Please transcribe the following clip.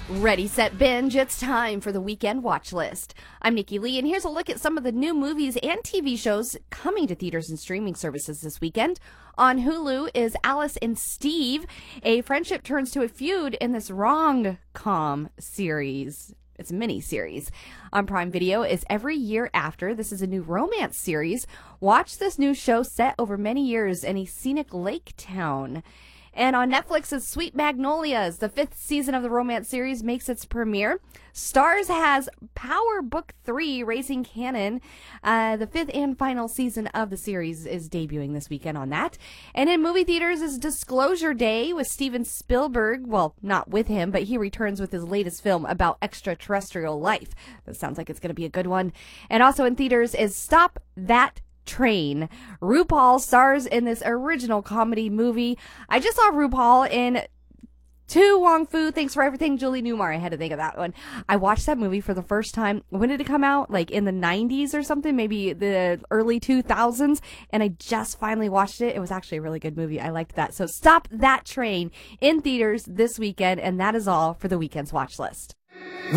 Ready, set, binge. It's time for the weekend watch list. I'm Nikki Lee, and here's a look at some of the new movies and TV shows coming to theaters and streaming services this weekend. On Hulu is Alice and Steve. A friendship turns to a feud in this rom-com series. It's a mini-series. On Prime Video is Every Year After. This is a new romance series. Watch this new show set over many years in a scenic lake town. And on Netflix is Sweet Magnolias. The 5th season of the romance series makes its premiere. Starz has Power Book 3, Raising Kanan. The 5th and final season of the series is debuting this weekend on that. And in movie theaters is Disclosure Day with Steven Spielberg. Well, not with him, but he returns with his latest film about extraterrestrial life. That sounds like it's going to be a good one. And also in theaters is Stop That Train. RuPaul stars in this original comedy movie. I just saw RuPaul in To Wong Fu, Thanks for Everything, Julie Newmar. I had to think of that one. I watched that movie for the first time. When did it come out? Like in the 90s or something? Maybe the early 2000s. And I just finally watched it. It was actually a really good movie. I liked that. So Stop That Train in theaters this weekend. And that is all for the weekend's watch list.